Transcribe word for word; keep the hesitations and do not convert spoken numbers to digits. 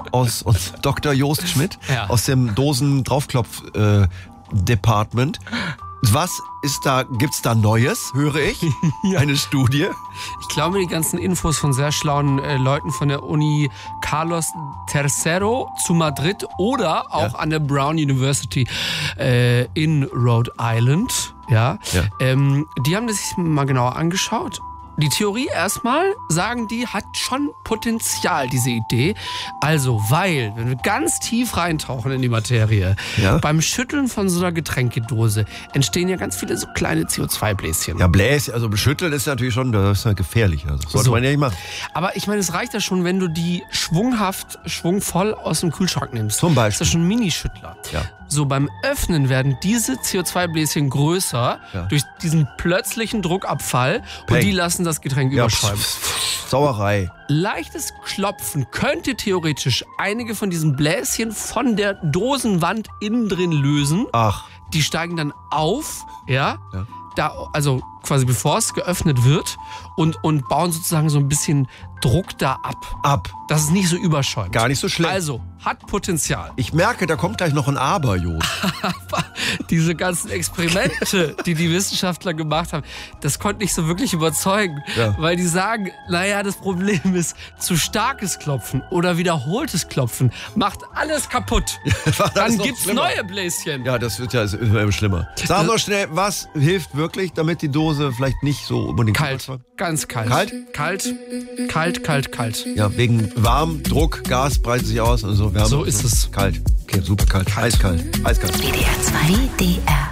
aus, aus Doktor Jost Schmidt Ja. aus dem Dosen-Draufklopf-Department. Was ist da, gibt's da Neues, höre ich? Ja. Eine Studie? Ich glaube, die ganzen Infos von sehr schlauen äh, Leuten von der Uni Carlos Tercero zu Madrid oder auch Ja. an der Brown University äh, in Rhode Island. Ja. Ja. Ähm, die haben das sich mal genauer angeschaut. Die Theorie erstmal, sagen die, hat schon Potenzial, diese Idee. Also, weil, wenn wir ganz tief reintauchen in die Materie, Ja. beim Schütteln von so einer Getränkedose entstehen ja ganz viele so kleine C O zwei Bläschen. Ja, Bläs, also beschütteln ist natürlich schon, das ist ja gefährlich. Also das sollte So. man ja nicht machen. Aber ich meine, es reicht ja schon, wenn du die schwunghaft, schwungvoll aus dem Kühlschrank nimmst. Zum Beispiel. Das ist ja schon ein Minischüttler. Ja. So, beim Öffnen werden diese C O zwei Bläschen größer Ja. durch diesen plötzlichen Druckabfall und Peng. die lassen das Getränk Ja, überschäumen. pf, pf, Sauerei. Leichtes Klopfen könnte theoretisch einige von diesen Bläschen von der Dosenwand innen drin lösen. Ach, Die steigen dann auf, ja, Ja. da, also quasi bevor es geöffnet wird und, und bauen sozusagen so ein bisschen Druck da ab, ab. dass es nicht so überschäumt. Gar nicht so schlimm. Also, hat Potenzial. Ich merke, da kommt gleich noch ein Aber, Jost. Diese ganzen Experimente, die die Wissenschaftler gemacht haben, das konnte nicht so wirklich überzeugen, Ja. weil die sagen, naja, das Problem ist, zu starkes Klopfen oder wiederholtes Klopfen macht alles kaputt. Das Dann noch gibt's schlimmer. neue Bläschen. Ja, das wird ja ist immer schlimmer. Sag mal schnell, was hilft wirklich, damit die Dose vielleicht nicht so unbedingt Kalt, überschäumt? ganz kalt. Kalt? Kalt, kalt, kalt, kalt. Ja, wegen warm, Druck, Gas breitet sich aus und so. Wärme So und ist es. Kalt. Okay, super kalt. Kalt. Eiskalt. Eiskalt. W D R zwei. W D R